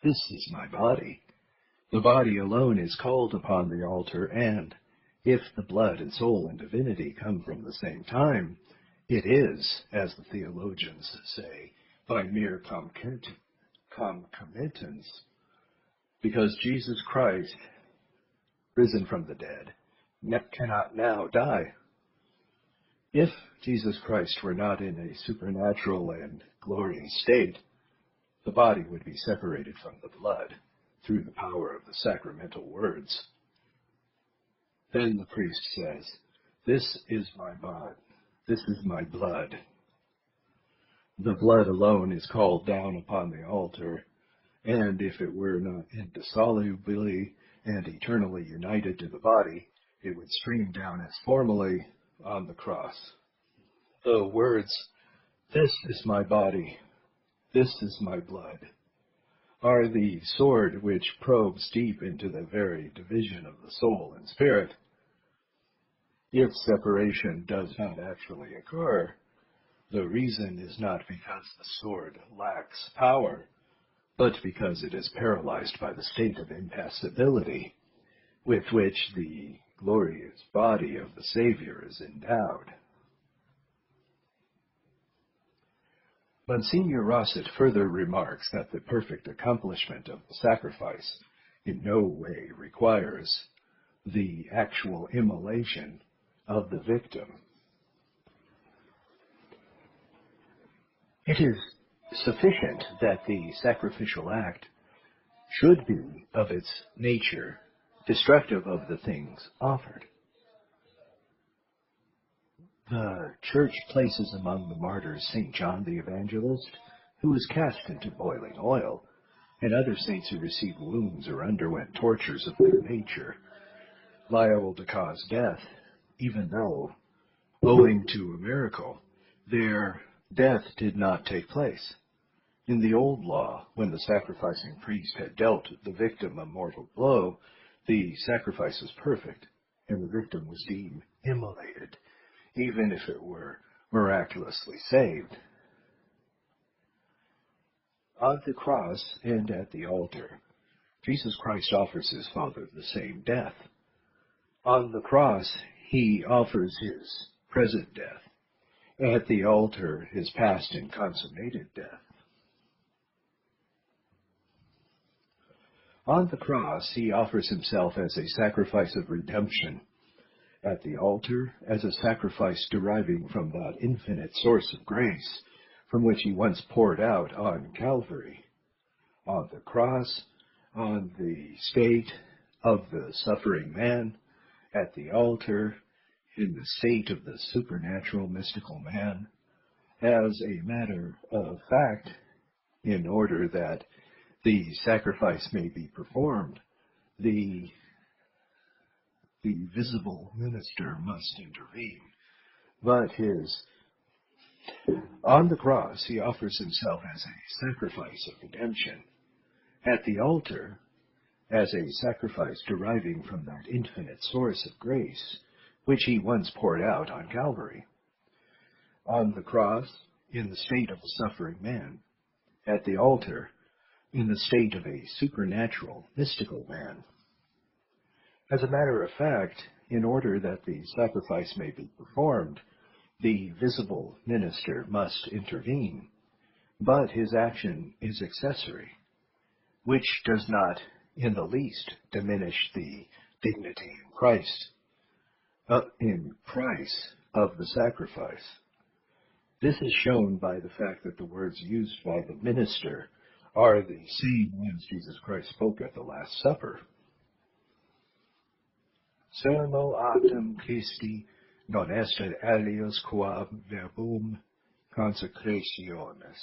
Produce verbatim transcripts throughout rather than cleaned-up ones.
This is my body. The body alone is called upon the altar, and if the blood and soul and divinity come from the same time, it is, as the theologians say, by mere concomitance, because Jesus Christ, risen from the dead, cannot now die. If Jesus Christ were not in a supernatural and glorious state, the body would be separated from the blood through the power of the sacramental words. Then the priest says, "This is my body, this is my blood." The blood alone is called down upon the altar, and if it were not indissolubly and eternally united to the body, it would stream down as formally on the cross. The words, "This is my body, this is my blood," are the sword which probes deep into the very division of the soul and spirit. If separation does not actually occur, the reason is not because the sword lacks power, but because it is paralyzed by the state of impassibility with which the glorious body of the Savior is endowed. Monsignor Rosset further remarks that the perfect accomplishment of the sacrifice in no way requires the actual immolation of the victim. It is sufficient that the sacrificial act should be of its nature destructive of the things offered. The Church places among the martyrs Saint John the Evangelist, who was cast into boiling oil, and other saints who received wounds or underwent tortures of their nature, liable to cause death, even though, owing to a miracle, their death did not take place. In the old law, when the sacrificing priest had dealt the victim a mortal blow, the sacrifice was perfect, and the victim was deemed immolated, even if it were miraculously saved. On the cross and at the altar, Jesus Christ offers his Father the same death. On the cross, he offers his present death. At the altar, his past and consummated death. On the cross, he offers himself as a sacrifice of redemption. At the altar, as a sacrifice deriving from that infinite source of grace from which he once poured out on Calvary. On the cross, on the state of the suffering man. At the altar, in the state of the supernatural mystical man. As a matter of fact, in order that the sacrifice may be performed, the, the visible minister must intervene. But his, on the cross, he offers himself as a sacrifice of redemption. At the altar, as a sacrifice deriving from that infinite source of grace, which he once poured out on Calvary. On the cross, in the state of a suffering man. At the altar, in the state of a supernatural, mystical man. As a matter of fact, in order that the sacrifice may be performed, the visible minister must intervene, but his action is accessory, which does not in the least diminish the dignity in Christ, uh, in price of the sacrifice. This is shown by the fact that the words used by the minister are the same ones Jesus Christ spoke at the Last Supper. Sermo actum Christi non est alius quam verbum consecrationis.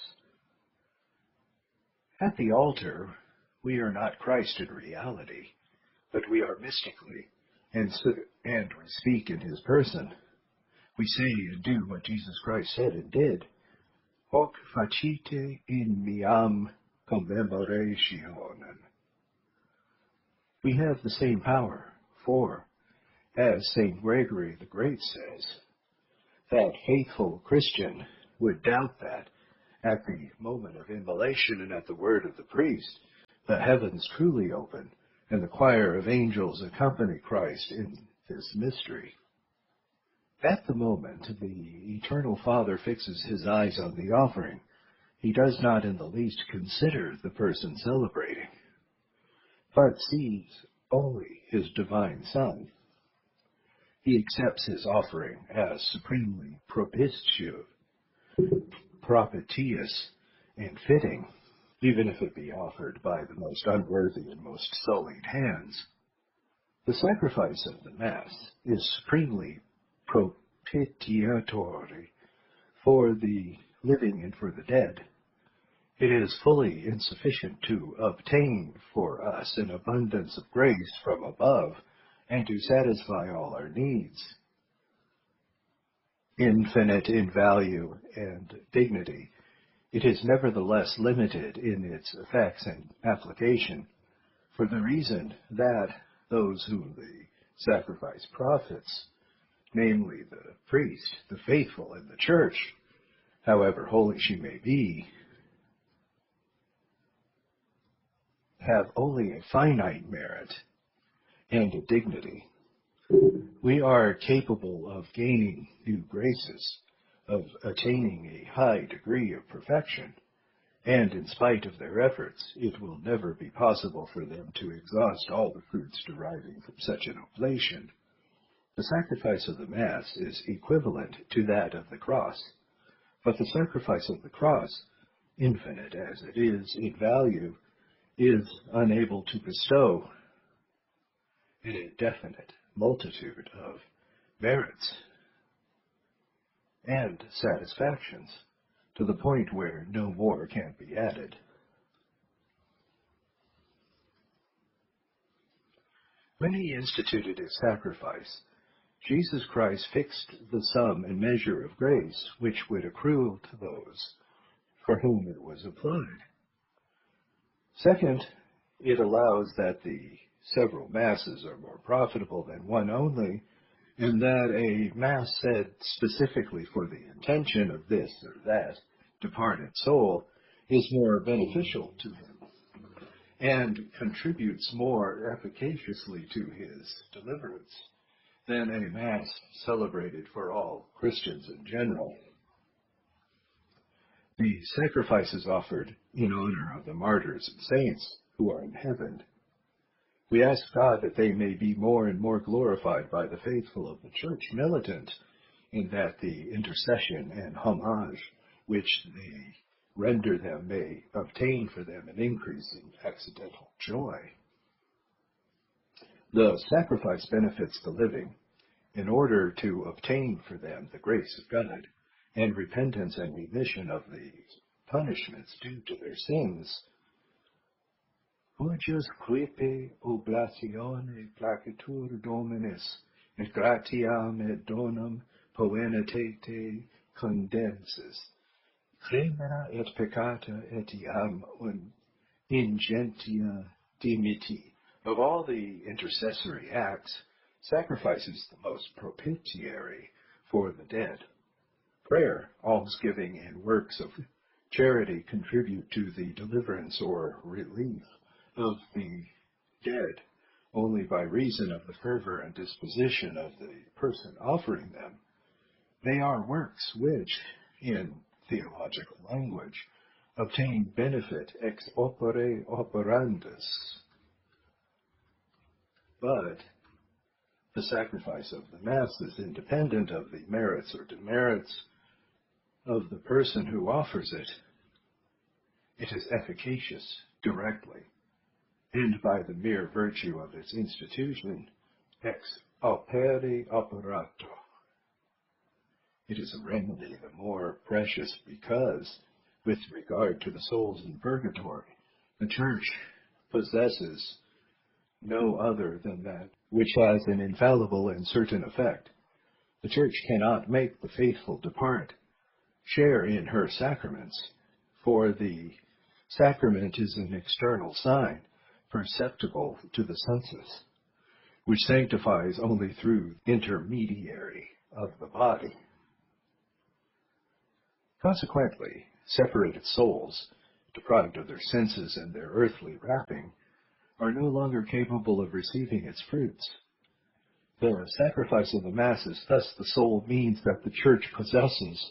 At the altar, we are not Christ in reality, but we are mystically, and, and we speak in his person. We say and do what Jesus Christ said and did. Hoc facite in meam commemorationem. We have the same power, for, as Saint Gregory the Great says, that faithful Christian would doubt that at the moment of immolation and at the word of the priest, the heavens truly open, and the choir of angels accompany Christ in this mystery. At the moment the Eternal Father fixes his eyes on the offering, he does not in the least consider the person celebrating, but sees only his divine Son. He accepts his offering as supremely propitious, propitious, and fitting, even if it be offered by the most unworthy and most sullied hands. The sacrifice of the Mass is supremely propitiatory for the living and for the dead. It is fully insufficient to obtain for us an abundance of grace from above and to satisfy all our needs. Infinite in value and dignity, it is nevertheless limited in its effects and application, for the reason that those whom the sacrifice profits, namely the priest, the faithful, and the church, however holy she may be, have only a finite merit and a dignity. We are capable of gaining new graces, of attaining a high degree of perfection, and in spite of their efforts, it will never be possible for them to exhaust all the fruits deriving from such an oblation. The sacrifice of the Mass is equivalent to that of the cross, but the sacrifice of the cross, infinite as it is in value, is unable to bestow an indefinite multitude of merits and satisfactions, to the point where no more can be added. When he instituted his sacrifice, Jesus Christ fixed the sum and measure of grace which would accrue to those for whom it was applied. Second, it allows that the several Masses are more profitable than one only, and that a Mass said specifically for the intention of this or that departed soul is more beneficial to him and contributes more efficaciously to his deliverance than a Mass celebrated for all Christians in general. The sacrifices offered in honor of the martyrs and saints who are in heaven, we ask God that they may be more and more glorified by the faithful of the Church militant, in that the intercession and homage which they render them may obtain for them an increasing accidental joy. The sacrifice benefits the living in order to obtain for them the grace of God and repentance and remission of the punishments due to their sins. Ujus quipe oblatione placitur Dominis, et gratiam et donum poenitete condensis, cremera et peccata et iam un ingentia dimiti. Of all the intercessory acts, sacrifice is the most propitiatory for the dead. Prayer, almsgiving, and works of charity contribute to the deliverance or relief of the dead only by reason of the fervor and disposition of the person offering them. They are works which, in theological language, obtain benefit ex opere operandis. But the sacrifice of the Mass is independent of the merits or demerits of the person who offers it. It is efficacious directly, and by the mere virtue of its institution, ex opere operato. It is a remedy the more precious because, with regard to the souls in purgatory, the Church possesses no other than that which has an infallible and certain effect. The Church cannot make the faithful depart, share in her sacraments, for the sacrament is an external sign, perceptible to the senses, which sanctifies only through intermediary of the body. Consequently, separated souls deprived of their senses and their earthly wrapping, are no longer capable of receiving its fruits. The sacrifice of the Mass is thus the sole means that the Church possesses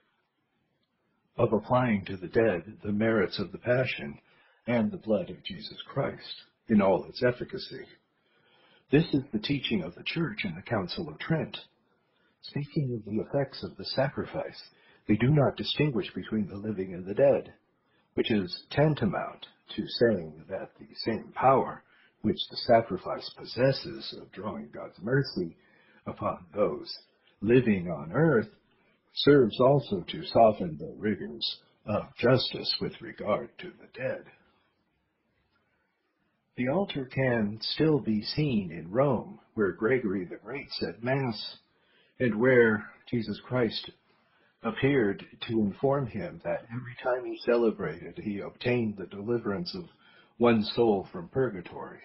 of applying to the dead the merits of the Passion and the blood of Jesus Christ in all its efficacy. This is the teaching of the Church in the Council of Trent. Speaking of the effects of the sacrifice, they do not distinguish between the living and the dead, which is tantamount to saying that the same power which the sacrifice possesses of drawing God's mercy upon those living on earth serves also to soften the rigors of justice with regard to the dead. The altar can still be seen in Rome, where Gregory the Great said Mass, and where Jesus Christ appeared to inform him that every time he celebrated, he obtained the deliverance of one soul from purgatory.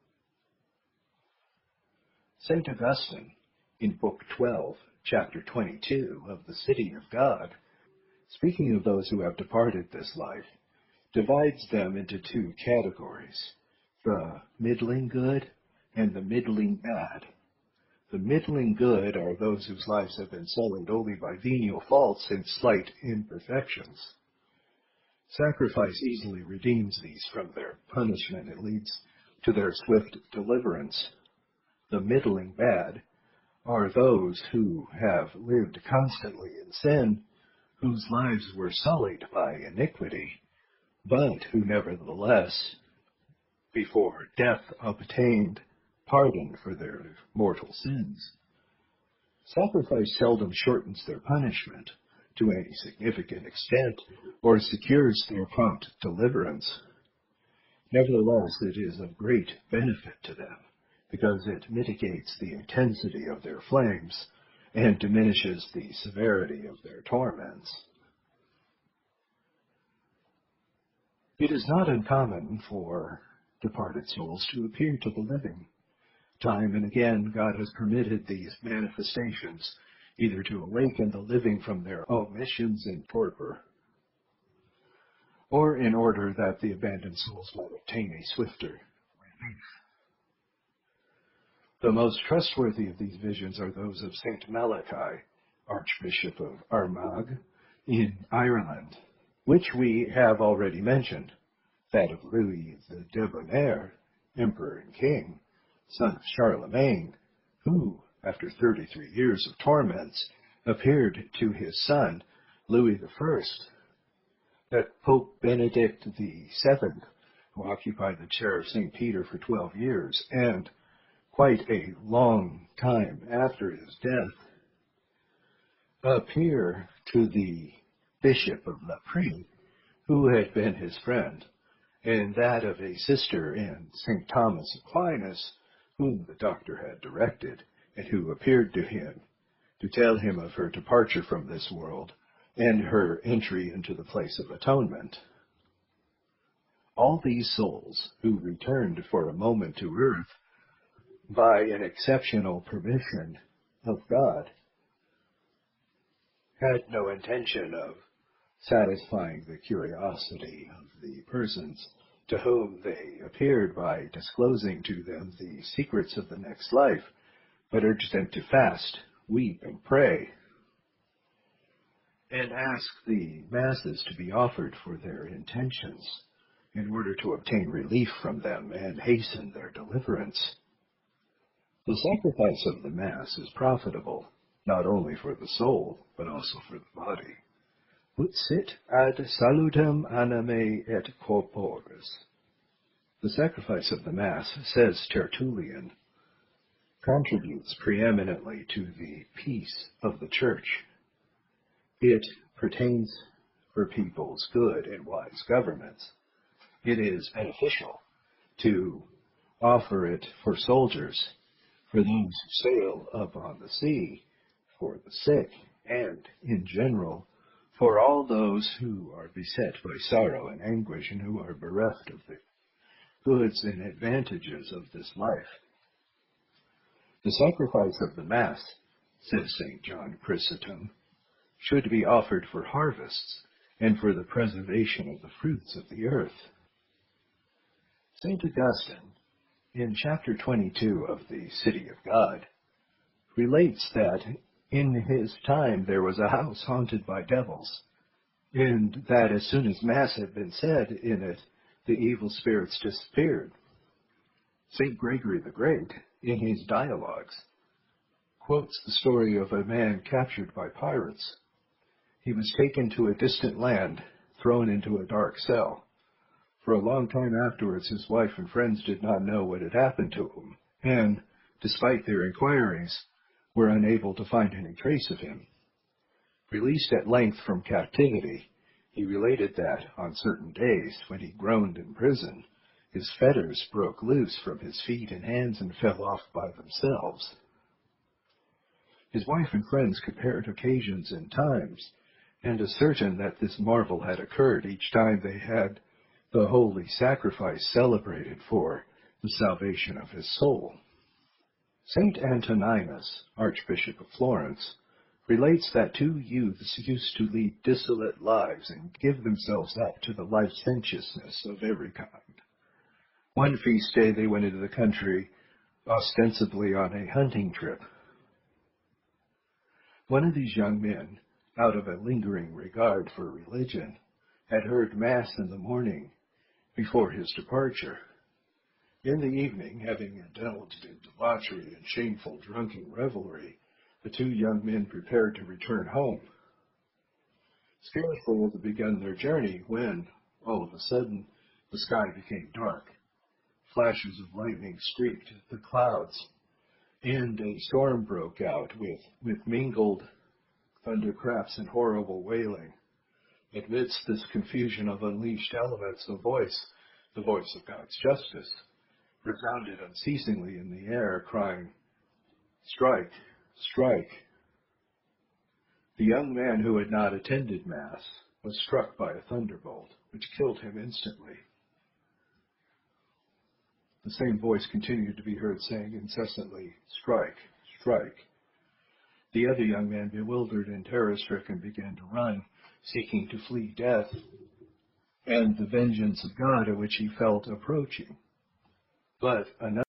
Saint Augustine, in Book twelve, Chapter twenty-two of the City of God, speaking of those who have departed this life, divides them into two categories, the middling good and the middling bad. The middling good are those whose lives have been sullied only by venial faults and slight imperfections. Sacrifice easily redeems these from their punishment and leads to their swift deliverance. The middling bad are those who have lived constantly in sin, whose lives were sullied by iniquity, but who nevertheless, before death, obtained pardon for their mortal sins. Sacrifice seldom shortens their punishment to any significant extent or secures their prompt deliverance. Nevertheless, it is of great benefit to them, because it mitigates the intensity of their flames and diminishes the severity of their torments. It is not uncommon for departed souls to appear to the living. Time and again, God has permitted these manifestations, either to awaken the living from their omissions and torpor, or in order that the abandoned souls might obtain a swifter relief. The most trustworthy of these visions are those of Saint Malachi, Archbishop of Armagh, in Ireland, which we have already mentioned, that of Louis the Debonair, Emperor and King, son of Charlemagne, who, after thirty-three years of torments, appeared to his son, Louis the First, that Pope Benedict the Seventh, who occupied the chair of Saint Peter for twelve years, and quite a long time after his death, appear to the Bishop of La Prie, who had been his friend, and that of a sister in Saint Thomas Aquinas, whom the doctor had directed, and who appeared to him to tell him of her departure from this world and her entry into the place of atonement. All these souls, who returned for a moment to earth by an exceptional permission of God, had no intention of satisfying the curiosity of the persons to whom they appeared by disclosing to them the secrets of the next life, but urged them to fast, weep, and pray, and ask the masses to be offered for their intentions, in order to obtain relief from them and hasten their deliverance. The sacrifice of the Mass is profitable, not only for the soul, but also for the body. Ut sit ad salutem anime et corporis. The sacrifice of the Mass, says Tertullian, contributes preeminently to the peace of the Church. It pertains for people's good and wise governments. It is beneficial to offer it for soldiers, for those who sail up on the sea, for the sick, and, in general, for all those who are beset by sorrow and anguish and who are bereft of the goods and advantages of this life. The sacrifice of the Mass, says Saint John Chrysostom, should be offered for harvests and for the preservation of the fruits of the earth. Saint Augustine, in chapter twenty-two of the City of God, relates that in his time there was a house haunted by devils, and that as soon as Mass had been said in it, the evil spirits disappeared. Saint Gregory the Great, in his Dialogues, quotes the story of a man captured by pirates. He was taken to a distant land, thrown into a dark cell. For a long time afterwards, his wife and friends did not know what had happened to him, and, despite their inquiries, were unable to find any trace of him. Released at length from captivity, he related that, on certain days, when he groaned in prison, his fetters broke loose from his feet and hands and fell off by themselves. His wife and friends compared occasions and times, and ascertained that this marvel had occurred each time they had the holy sacrifice celebrated for the salvation of his soul. Saint Antoninus, Archbishop of Florence, relates that two youths used to lead dissolute lives and give themselves up to the licentiousness of every kind. One feast day they went into the country, ostensibly on a hunting trip. One of these young men, out of a lingering regard for religion, had heard Mass in the morning before his departure. In the evening, having indulged in debauchery and shameful drunken revelry, the two young men prepared to return home. Scarcely had they begun their journey when, all of a sudden, the sky became dark. Flashes of lightning streaked the clouds, and a storm broke out with, with mingled thundercraps and horrible wailing. Amidst this confusion of unleashed elements, a voice, the voice of God's justice, resounded unceasingly in the air, crying, "Strike! Strike!" The young man who had not attended Mass was struck by a thunderbolt, which killed him instantly. The same voice continued to be heard saying incessantly, "Strike! Strike!" The other young man, bewildered and terror-stricken, began to run, seeking to flee death and the vengeance of God, at which he felt approaching. But another